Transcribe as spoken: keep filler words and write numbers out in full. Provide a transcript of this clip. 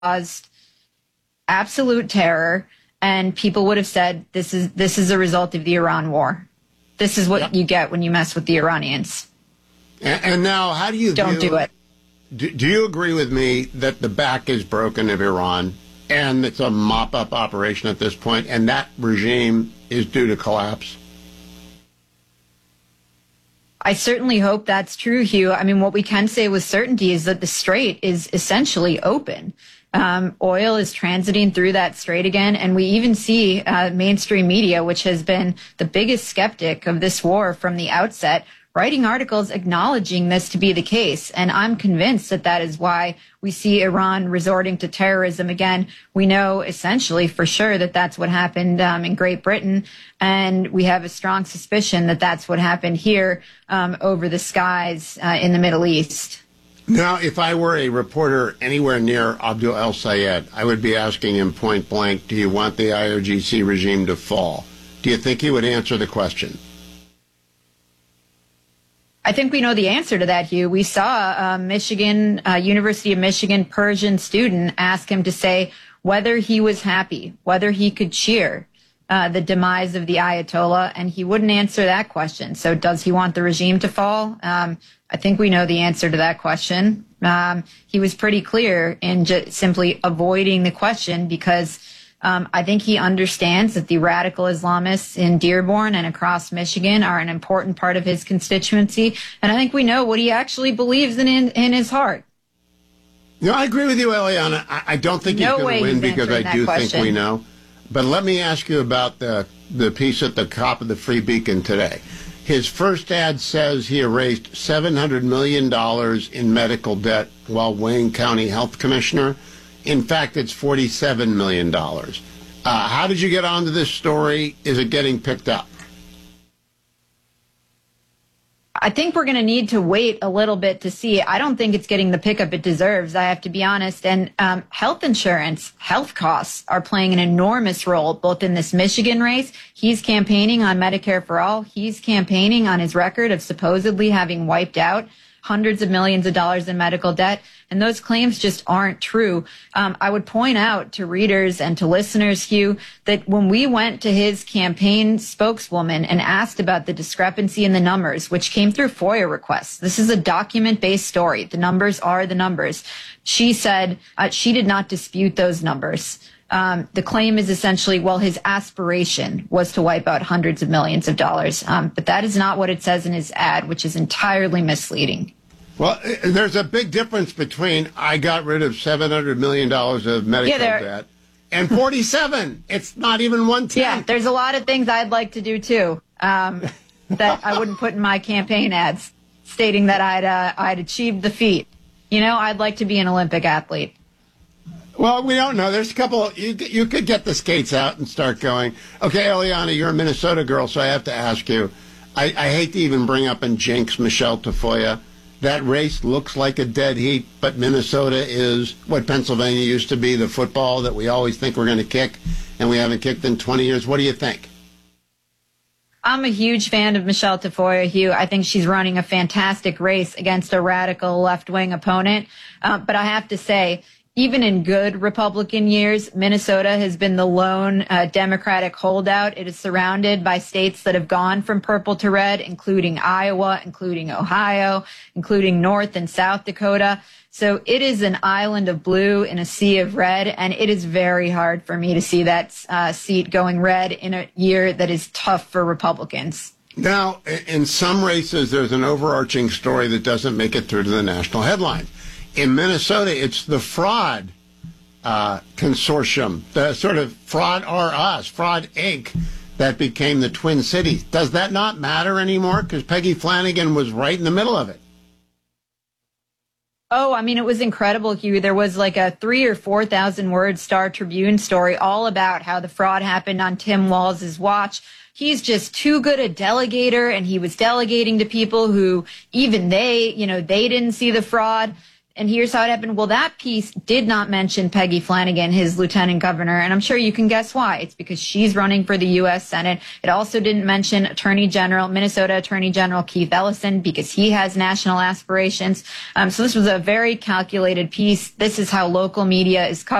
caused absolute terror, and people would have said, this is this is a result of the Iran war. This is what yep. you get when you mess with the Iranians. And, and now, how do you Don't view, do it. Do, do you agree with me that the back is broken of Iran, and it's a mop-up operation at this point, and that regime is due to collapse? I certainly hope that's true, Hugh. I mean, what we can say with certainty is that the strait is essentially open. Um, oil is transiting through that strait again, and we even see uh, mainstream media, which has been the biggest skeptic of this war from the outset, writing articles acknowledging this to be the case. And I'm convinced that that is why we see Iran resorting to terrorism again. We know essentially for sure that that's what happened um, in Great Britain. And we have a strong suspicion that that's what happened here um, over the skies uh, in the Middle East. Now, if I were a reporter anywhere near Abdul El-Sayed, I would be asking him point blank, do you want the I R G C regime to fall? Do you think he would answer the question? I think we know the answer to that, Hugh. We saw a Michigan, uh, University of Michigan Persian student ask him to say whether he was happy, whether he could cheer uh, the demise of the Ayatollah, and he wouldn't answer that question. So does he want the regime to fall? Um, I think we know the answer to that question. Um, he was pretty clear in just simply avoiding the question because Um, I think he understands that the radical Islamists in Dearborn and across Michigan are an important part of his constituency. And I think we know what he actually believes in in, in his heart. No, I agree with you, Eliana. I, I don't think he's no going to win because I do question. think we know. But let me ask you about the, the piece at the top of the Free Beacon today. His first ad says he erased seven hundred million dollars in medical debt while Wayne County Health Commissioner. In fact, it's forty-seven million dollars. Uh, how did you get onto this story? Is it getting picked up? I think we're going to need to wait a little bit to see. I don't think it's getting the pickup it deserves, I have to be honest. And um, health insurance, health costs are playing an enormous role, both in this Michigan race. He's campaigning on Medicare for All. He's campaigning on his record of supposedly having wiped out hundreds of millions of dollars in medical debt. And those claims just aren't true. Um, I would point out to readers and to listeners, Hugh, that when we went to his campaign spokeswoman and asked about the discrepancy in the numbers, which came through FOIA requests, this is a document-based story. The numbers are the numbers. She said uh, she did not dispute those numbers. Um, the claim is essentially, well, his aspiration was to wipe out hundreds of millions of dollars. Um, but that is not what it says in his ad, which is entirely misleading. Well, there's a big difference between I got rid of seven hundred million dollars of medical yeah, debt and forty-seven. It's not even one-tenth. Yeah, there's a lot of things I'd like to do, too, um, that I wouldn't put in my campaign ads, stating that I'd, uh, I'd achieved the feat. You know, I'd like to be an Olympic athlete. Well, we don't know. There's a couple. You, you could get the skates out and start going. Okay, Eliana, you're a Minnesota girl, so I have to ask you. I, I hate to even bring up and jinx Michelle Tafoya. That race looks like a dead heat, but Minnesota is what Pennsylvania used to be, the football that we always think we're going to kick, and we haven't kicked in twenty years. What do you think? I'm a huge fan of Michelle Tafoya, Hugh. I think she's running a fantastic race against a radical left-wing opponent. Uh, but I have to say, even in good Republican years, Minnesota has been the lone uh, Democratic holdout. It is surrounded by states that have gone from purple to red, including Iowa, including Ohio, including North and South Dakota. So it is an island of blue in a sea of red, and it is very hard for me to see that uh, seat going red in a year that is tough for Republicans. Now, in some races, there's an overarching story that doesn't make it through to the national headlines. In Minnesota, it's the fraud uh, consortium, the sort of Fraud R Us, Fraud Incorporated, that became the Twin Cities. Does that not matter anymore? Because Peggy Flanagan was right in the middle of it. Oh, I mean, it was incredible, Hugh. There was like a three or four thousand word Star Tribune story all about how the fraud happened on Tim Walz's watch. He's just too good a delegator, and he was delegating to people who even they, you know, they didn't see the fraud. And here's how it happened. Well, that piece did not mention Peggy Flanagan, his lieutenant governor, and I'm sure you can guess why. It's because she's running for the U S Senate. It also didn't mention Attorney General, Minnesota Attorney General Keith Ellison, because he has national aspirations. Um, so this was a very calculated piece. This is how local media is covering